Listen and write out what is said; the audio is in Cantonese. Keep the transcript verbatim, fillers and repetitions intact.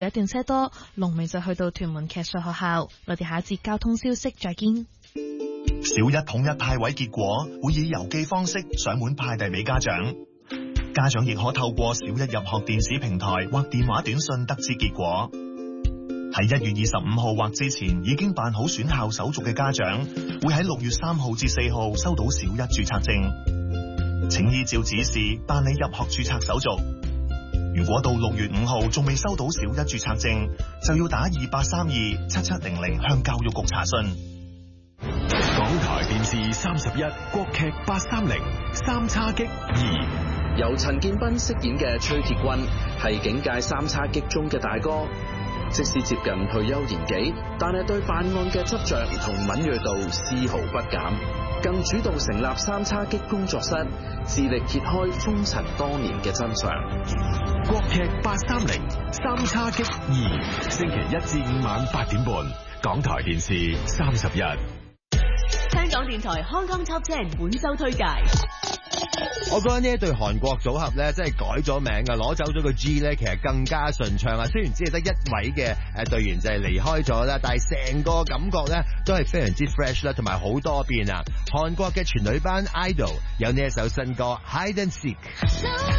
有一段車多，龍尾就去到屯門騎術學校。我哋下一節交通消息再見。 小一統一派位結果會以郵寄方式上門派遞俾家長，家長亦可透過小一入學電子平台或電話短信得知結果。喺一月二十五號或之前已經辦好選校手續嘅家長，會喺六月三號至四號收到小一註冊證，請依照指示辦理入學註冊手續。如果到六月五號仲未收到小一註冊證，就要打二八三二七七零零向教育局查詢。 港台電視三十一國劇八三零三叉戟二， 由陳建斌飾演嘅崔鐵軍係警界三叉戟中嘅大哥，即使接近退休年紀，但係對辦案嘅執着同敏銳度絲毫不減，更主動成立三叉戟工作室，致力揭開封塵多年嘅真相。 國劇八三零三叉戟二，星期一至五晚八點半，港台電視三十一。 香港電台 Hong Kong Top Ten 本周推介。 我覺得呢一對韓國組合咧，真係改咗名噶，攞走咗個 G 咧，其實更加順暢啊！雖然只係得一位嘅誒隊員就係離開咗啦，但係成個感覺咧都係非常之 fresh 啦，同埋好多變啊！韓國嘅全女班 idol 有呢一首新歌 Hide and Seek。